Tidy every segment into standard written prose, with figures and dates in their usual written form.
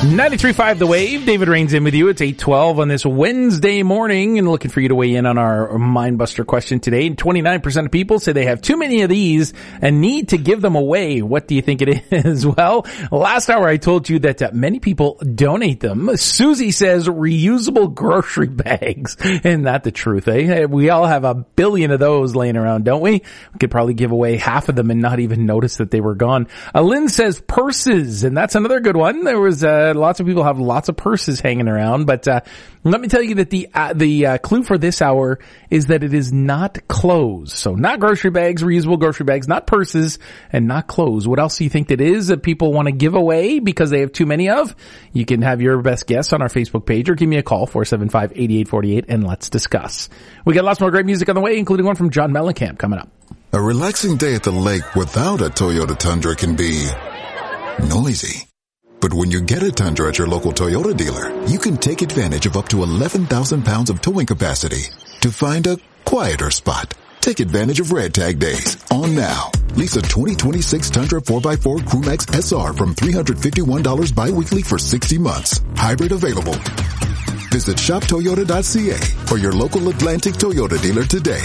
93.5 The Wave. David Rains in with you. It's 8:12 on this Wednesday morning, and looking for you to weigh in on our Mindbuster question today. 29% of people say they have too many of these and need to give them away. What do you think it is? Well, last hour I told you that many people donate them. Susie says reusable grocery bags. Isn't that the truth, eh? We all have a billion of those laying around, don't we? We could probably give away half of them and not even notice that they were gone. Lynn says purses, and that's another good one. There was lots of people have lots of purses hanging around, but let me tell you that the clue for this hour is that it is not clothes. So not grocery bags, reusable grocery bags, not purses, and not clothes. What else do you think that is that people want to give away because they have too many of? You can have your best guess on our Facebook page or give me a call, 475-8848, and let's discuss. We got lots more great music on the way, including one from John Mellencamp coming up. A relaxing day at the lake without a Toyota Tundra can be noisy. But when you get a Tundra at your local Toyota dealer, you can take advantage of up to 11,000 pounds of towing capacity to find a quieter spot. Take advantage of Red Tag Days on now. Lease a 2026 Tundra 4x4 Crewmax SR from $351 bi-weekly for 60 months. Hybrid available. Visit shoptoyota.ca or your local Atlantic Toyota dealer today.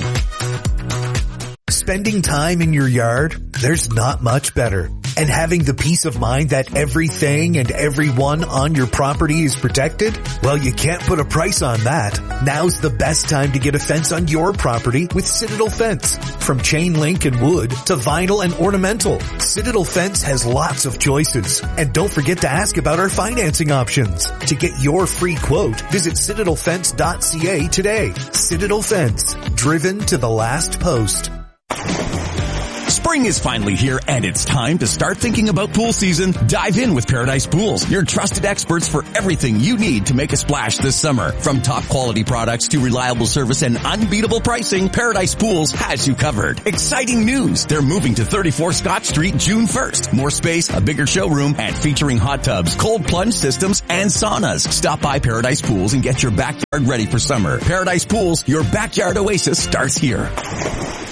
Spending time in your yard, there's not much better. And having the peace of mind that everything and everyone on your property is protected? Well, you can't put a price on that. Now's the best time to get a fence on your property with Citadel Fence. From chain link and wood to vinyl and ornamental, Citadel Fence has lots of choices. And don't forget to ask about our financing options. To get your free quote, visit citadelfence.ca today. Citadel Fence, driven to the last post. Spring is finally here, and it's time to start thinking about pool season. Dive in with Paradise Pools, your trusted experts for everything you need to make a splash this summer. From top quality products to reliable service and unbeatable pricing, Paradise Pools has you covered. Exciting news! They're moving to 34 Scott Street June 1st. More space, a bigger showroom, and featuring hot tubs, cold plunge systems, and saunas. Stop by Paradise Pools and get your backyard ready for summer. Paradise Pools, your backyard oasis starts here.